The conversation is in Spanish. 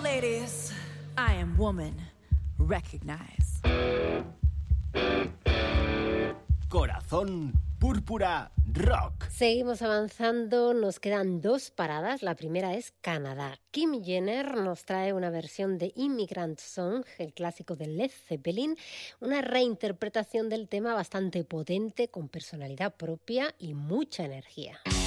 ladies, I am woman. Recognize. Corazón Púrpura Rock. Seguimos avanzando, nos quedan 2 paradas. La primera es Canadá. Kim Jenner nos trae una versión de Immigrant Song, el clásico de Led Zeppelin, una reinterpretación del tema bastante potente, con personalidad propia y mucha energía.